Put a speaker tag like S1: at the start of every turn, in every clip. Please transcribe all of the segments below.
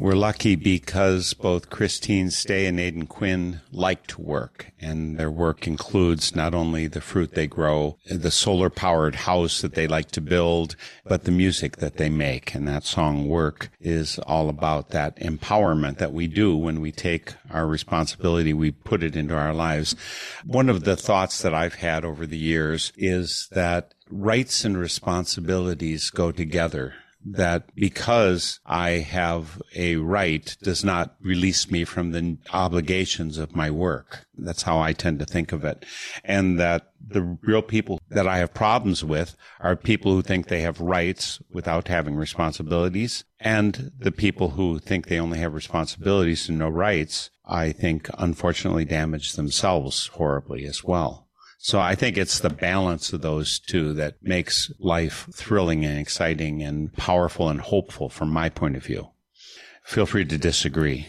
S1: We're lucky because both Christine Stay and Aidan Quinn like to work, and their work includes not only the fruit they grow, the solar-powered house that they like to build, but the music that they make. And that song Work is all about that empowerment that we do when we take our responsibility, we put it into our lives. One of the thoughts that I've had over the years is that rights and responsibilities go together. That because I have a right does not release me from the obligations of my work. That's how I tend to think of it. And that the real people that I have problems with are people who think they have rights without having responsibilities. And the people who think they only have responsibilities and no rights, I think unfortunately damage themselves horribly as well. So I think it's the balance of those two that makes life thrilling and exciting and powerful and hopeful from my point of view. Feel free to disagree.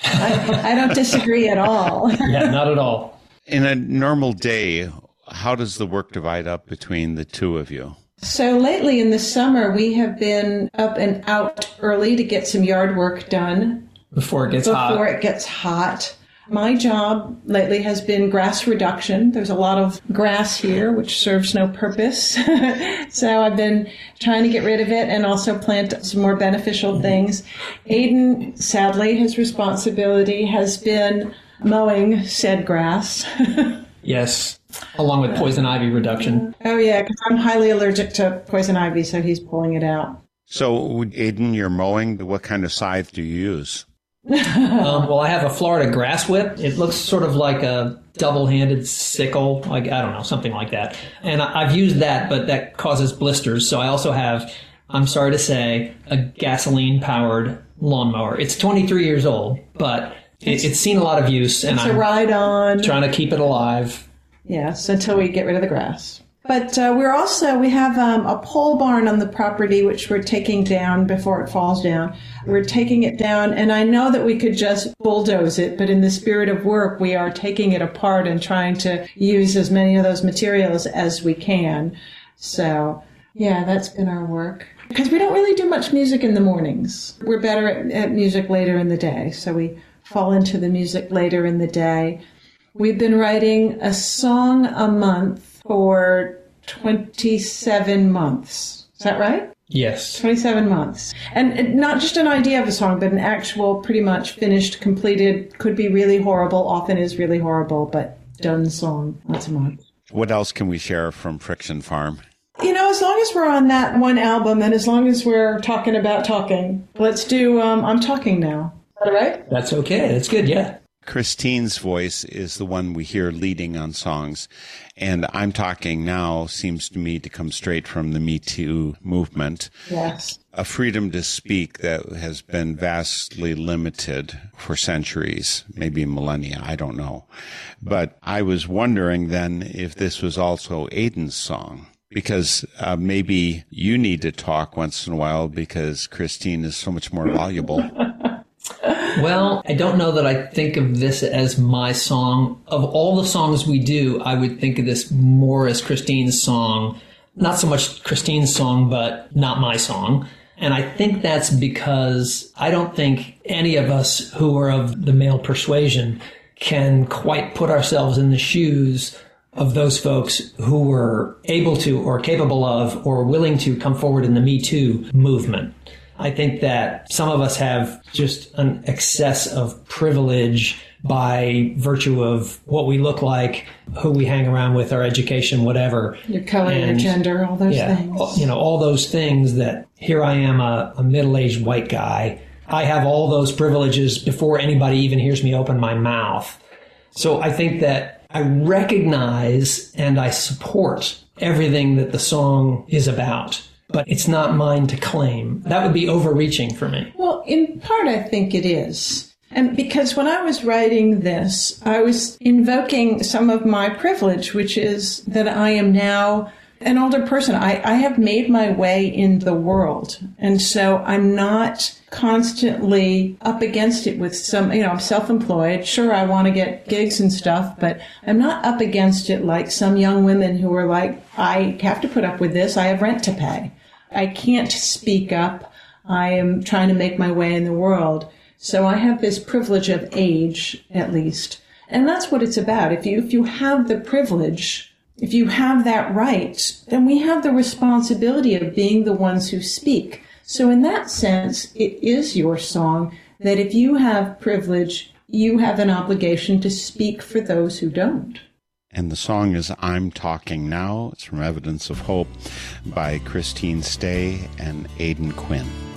S2: I don't disagree at all.
S3: Yeah, not at all.
S1: In a normal day, how does the work divide up between the two of you?
S2: So lately in the summer, we have been up and out early to get some yard work done.
S3: Before it gets hot.
S2: My job lately has been grass reduction. There's a lot of grass here, which serves no purpose. So I've been trying to get rid of it and also plant some more beneficial things. Aidan, sadly, his responsibility has been mowing said grass.
S3: Yes, along with poison ivy reduction.
S2: Oh, yeah, because I'm highly allergic to poison ivy, so he's pulling it out.
S1: So, Aidan, you're mowing. What kind of scythe do you use?
S3: Well, I have a Florida grass whip. It looks sort of like a double-handed sickle, like, I don't know, something like that. And I've used that, but that causes blisters. So I also have, I'm sorry to say, a gasoline-powered lawnmower. It's 23 years old, but it's seen a lot of use. And
S2: it's a ride-on.
S3: Trying to keep it alive.
S2: Yes, until we get rid of the grass. But we have a pole barn on the property, which we're taking down before it falls down. We're taking it down, and I know that we could just bulldoze it, but in the spirit of work, we are taking it apart and trying to use as many of those materials as we can. So, yeah, that's been our work. Because we don't really do much music in the mornings. We're better at music later in the day, so we fall into the music later in the day. We've been writing a song a month for 27 months. Is that right?
S3: Yes.
S2: 27 months. And not just an idea of a song, but an actual, pretty much finished, completed, could be really horrible, often is really horrible, but done song. That's a month.
S1: What else can we share from Friction Farm?
S2: You know, as long as we're on that one album and as long as we're talking about talking, let's do I'm Talking Now. Is that all right?
S3: That's okay. That's good, yeah.
S1: Christine's voice is the one we hear leading on songs. And I'm Talking Now seems to me to come straight from the Me Too movement.
S2: Yes.
S1: A freedom to speak that has been vastly limited for centuries, maybe millennia, I don't know. But I was wondering then if this was also Aidan's song. Because maybe you need to talk once in a while because Christine is so much more valuable.
S3: Well, I don't know that I think of this as my song. Of all the songs we do, I would think of this more as Christine's song. Not so much Christine's song, but not my song. And I think that's because I don't think any of us who are of the male persuasion can quite put ourselves in the shoes of those folks who were able to or capable of or willing to come forward in the Me Too movement. I think that some of us have just an excess of privilege by virtue of what we look like, who we hang around with, our education, whatever.
S2: Your color, your gender, all those things.
S3: You know, all those things that here I am, a middle-aged white guy. I have all those privileges before anybody even hears me open my mouth. So I think that I recognize and I support everything that the song is about. But it's not mine to claim. That would be overreaching for me.
S2: Well, in part, I think it is. And because when I was writing this, I was invoking some of my privilege, which is that I am now an older person. I have made my way in the world. And so I'm not constantly up against it with some, I'm self-employed. Sure, I want to get gigs and stuff, but I'm not up against it like some young women who are like, I have to put up with this. I have rent to pay. I can't speak up. I am trying to make my way in the world. So I have this privilege of age, at least. And that's what it's about. If you have the privilege, if you have that right, then we have the responsibility of being the ones who speak. So in that sense, it is your song that if you have privilege, you have an obligation to speak for those who don't.
S1: And the song is I'm Talking Now. It's from Evidence of Hope by Christine Stay and Aidan Quinn.